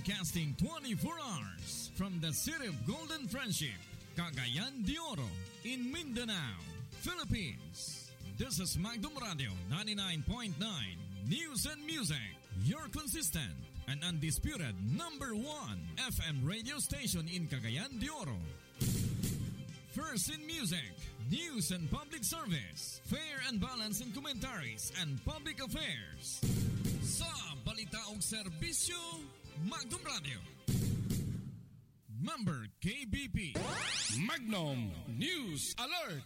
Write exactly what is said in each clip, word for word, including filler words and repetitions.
Broadcasting twenty-four hours from the city of Golden Friendship, Cagayan de Oro, in Mindanao, Philippines. This is Magdum Radio ninety-nine point nine News and Music, your consistent and undisputed number one F M radio station in Cagayan de Oro. First in music, news and public service, fair and balanced in commentaries and public affairs. Sa balita og serbisyo, Magdum Radio. Member K B P. Magnum News Alert.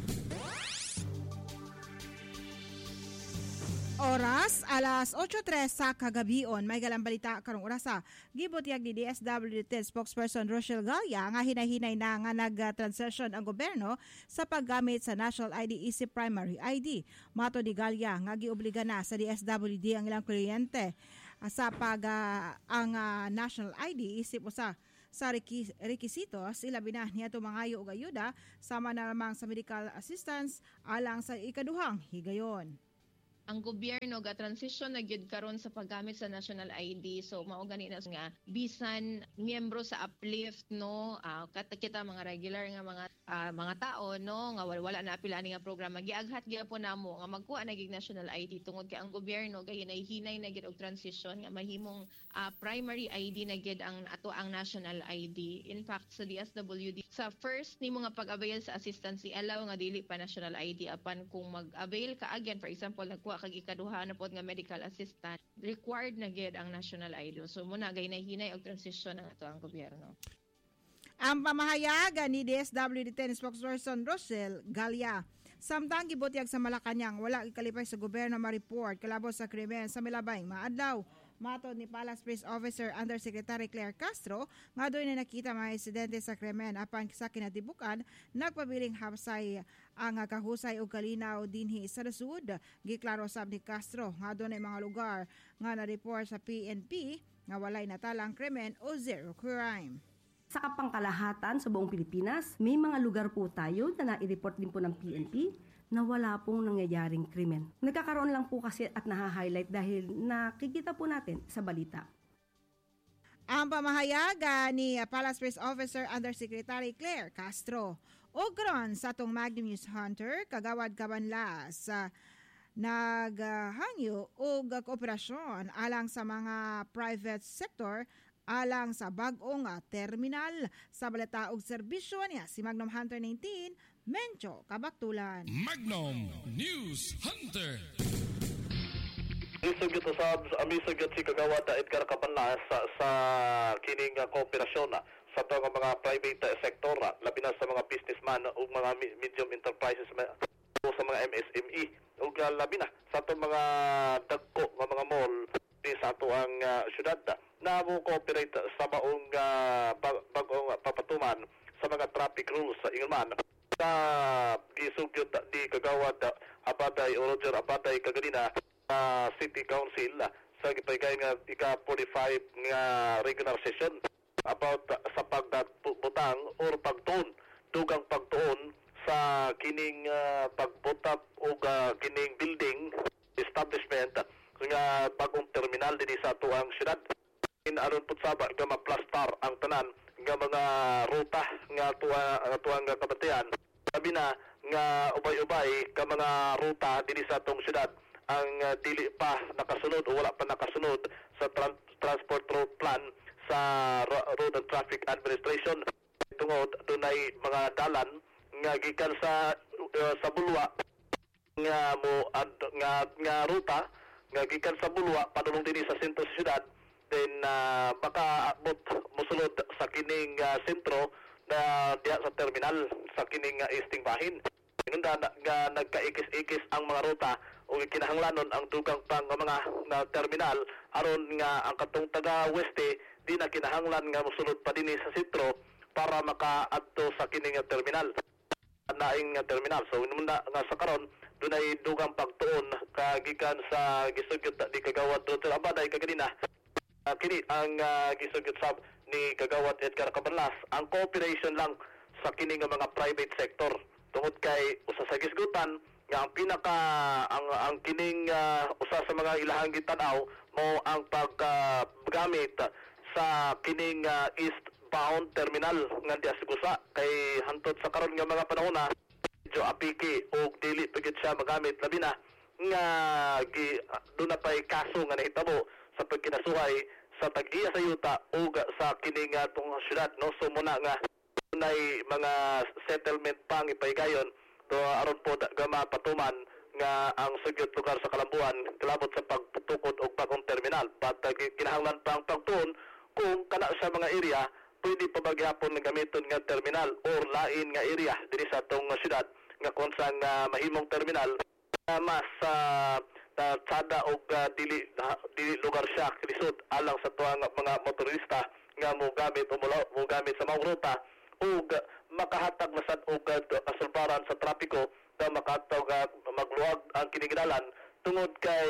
Oras, alas eight oh three sa kagabion. May galang balita karong orasa. Gibutyag ni D S W D spokesperson Rochelle Gallia nga hinay-hinay na nga nag-transition ang gobyerno sa paggamit sa National I D isip Primary I D. Mato ni Gallia nga giobliga na sa D S W D ang ilang kliyente sa pag uh, ang uh, National I D isip usa sa rekisitos, ilabi na niya tumangayo og ayuda sama na lamang sa medical assistance alang sa ikaduhang higayon. Ang gobyerno ga transition na gyud karon sa paggamit sa National I D, so mao gani na nga bisan miyembro sa uplift no uh, kita mga regular nga mga uh, mga tao no nga wala na apil ani nga programa giaghat gyapon namo nga magkuha na gig National I D tungod kay ang gobyerno gahinay-hinay na gyud og transition nga mahimong uh, primary I D na gyud ang ato ang National I D. In fact sa D S W D sa first nimo nga pag-avail sa assistance allow nga dili pa National I D apan kung mag-avail ka again, for example nagkuha kag ikaduha na pod nga medical assistant, required na gyud ang National I D. So muna gahinay-hinay og transition ang ato ang gobyerno. Ang pamahayagan ni D S W D ten spokesperson Rochelle Gallia. Samtang gibutyag sa Malacañang, wala ikalipay sa gobyerno ma-report kalabot sa krimen sa milabay maadlaw. Matod ni Palace Police Officer Undersecretary Claire Castro, nga doon na nakita mga insidente sa krimen apan sa kinatibukan, nagpabiling hapsay ang kahusay o kalinaw dinhi sa lusud. Giklaro sab ni Castro nga doon ay mga lugar nga na-report sa P N P nga walay natalang krimen o zero crime. Sa kapangkalahatan sa buong Pilipinas, may mga lugar po tayo na nai-report din po ng P N P na wala pong nangyayaring krimen. Nagkakaroon lang po kasi at naha-highlight dahil nakikita po natin sa balita. Ang pamahayagan ni Palace Police Officer Undersecretary Claire Castro. O karon sa atong Magnum News Hunter, kagawad kabanlas sa naghangyo og kooperasyon alang sa mga private sector alang sa bag-ong terminal sa balita og serbisyo niya si Magnum Hunter nineteen, Mencho Kabaktulan. Magnum News Hunter. Isugyot sa amisagyot si kagawad Edgar Cabanlas sa, sa kining uh, kooperasyon uh, sa to mga private uh, sektor, uh, labi na sa mga businessman o mga medium enterprises uh, o sa mga M S M E o uh, labi na sa to mga dagko nga mga mall di sa ato ang uh, syudad uh, na mo cooperate sa maong uh, bagong uh, papatuman sa mga traffic rules sa uh, ingman sa gisugyot uh, di kagawad uh, Abaday o Roger Abaday kaganina uh, City Council uh, sa gipagay nga ika forty-five nga regular session about uh, sa pagbutang or pagtuon dugang pagtuon sa kining uh, pagbutak o uh, kining building establishment uh, nga bagong terminal dinhi sa tuang syudad. Inaron pud saba nga maplastar ang tanan nga mga ruta nga tuwa nga tuang kabatayan. Sabi na nga ubay-ubay ka mga ruta dinhi sa atong syudad ang uh, dili pa nakasunod o wala pa nakasunod sa tran- transport route plan sa Road and Traffic Administration. Tungod dunay mga dalan nga gikan sa uh, sa Bulwa nga mo ad, nga nga ruta nga gikan sa Bulwa padulong dinhi sa sentro sa syudad, then uh, baka abot mosulod sa kining uh, sentro na diya sa terminal sa kining uh, Easting Bahin. Inunda na, nga nagkaikis-ikis ang mga ruta o kinahanglanon ang dugang pang mga na terminal aron nga ang katong taga-weste di na kinahanglan nga mosulod pa dinhi sa sentro para makaadto sa kining uh, terminal. Naing uh, terminal. So inunda nga sa karon dunay dugang pagtuon kagikan sa gisugyot di kagawad Roger Abaday kaganina. Uh, kini ang uh, gisugyot sab ni kagawad Edgar Cabanlas ang cooperation lang sa kini nga mga private sector tungod kay usa sa gisgutan nga ang pinaka ang ang kining uh, usa sa mga ilahang gitanaw mo ang paggamit uh, sa kining uh, eastbound terminal nga diya sa Gusa kay hantod sa karon nga mga panahon na medyo apiki o dili pagid siya magamit labi na nga gi uh, doon na pa'y kaso nga nahitabo sa pagkinasuhay sa tag-iya sa yuta o sa kining uh, tong syudad no. So muna nga nay mga settlement pang ipaygayon to aron po gama patuman nga ang sugyot lugar sa Kalambuan kalabot sa pagputukod og bagong terminal. But uh, kinahanglan pang pagtuon kung kana sa mga area pwede pa ba gyapon nga gamiton nga terminal or lain nga area dinhi sa atong syudad nga kung saan uh, mahimong terminal uh, mas uh, uh, tsada og uh, dili uh, dili lugar siya lisod alang sa tuang mga motorista nga mo gamit o mo gamit sa mga ruta ug makahatag na sad og kasulbaran sa trapiko na makatog uh, magluwag ang kinigdalan tungod kay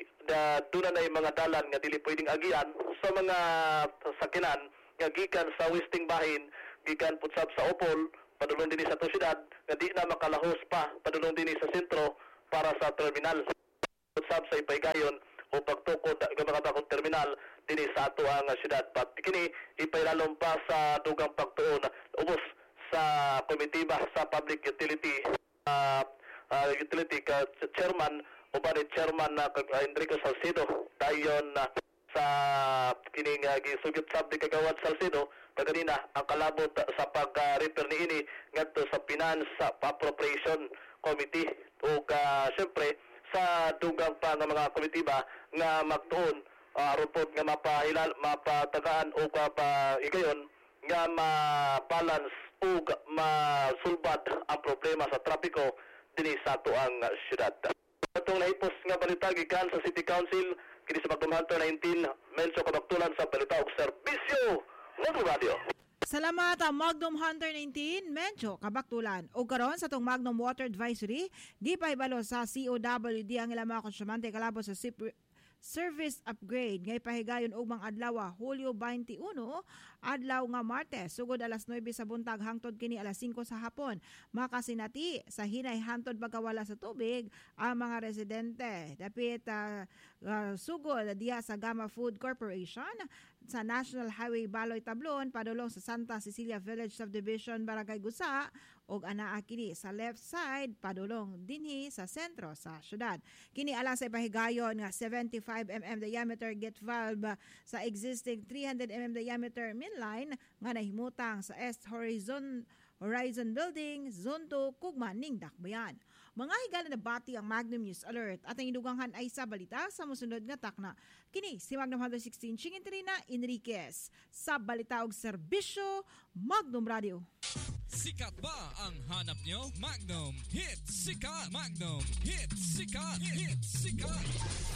da duna na mga dalan nga dili pwedeng agian sa mga sakinan nga gikan sa Westing Bahin gikan putsab sa Opol padulong dinhi sa syudad nga di na makalahos pa padulong dinhi sa sentro para sa terminal putsab sa Ipaygayon o pagtukod ng mga bagong terminal dinhi sa ato ang syudad. But kini ipailalom pa sa dugang pagtuon ubos sa komitiba sa public utility uh, uh, utility ka chairman o ba ni chairman na uh, Enrico Salcedo dayon uh, sa kining uh, gisugyot sab di kagawad Salcedo kaganina ang kalabot uh, sa pag-refer uh, ni ini ngadto sa finance uh, appropriation committee o uh, syempre sa dugang pa ng mga komitiba nga magtuon uh, aron pod nga mapahilal mapatagaan o pa igayon nga ma-balance o masulbad ang problema sa trapiko dinhi sa ato ang syudad. Atong naipos nga balita gikan sa City Council kini sa Magnum Hunter nineteen Menso kabaktulan sa balita ug serbisyo Magnum Radio. Salamat ang Magnum Hunter nineteen Mencho kabaktulan o karon sa tong Magnum Water Advisory di pahibalo sa C O W D ang ilang mga konsyumante kalabo sa S I P service upgrade ngay pahigayon og mga adlaw Hulyo twenty-one adlaw nga Martes sugod alas nuwebe sa buntag hangtod kini alas singko sa hapon makasinati sa hinay hangtod pagkawala sa tubig ang mga residente dapit uh, uh, sugod diya sa Gamma Food Corporation sa National Highway Baloy Tablon padulong sa Santa Cecilia Village Subdivision Barangay Gusa og anaa kini sa left side padulong dinhi sa sentro sa syudad. Kini alang sa ipahigayon nga seventy-five millimeter diameter gate valve sa existing three hundred millimeter diameter mainline nga nahimutang sa East Horizon Horizon Building, Zone two, Kugma, ning Dakbayan. Mga higala na bati ang Magnum News Alert at ang iduganghan ay sa balita sa musunod nga takna. Kini si Magnum one sixteen Chingin Trina Enriquez sa balita og serbisyo Magnum Radio. Sikat ba ang hanap nyo? Magnum Hit Sikat! Magnum Hit Sikat! Hit Sikat!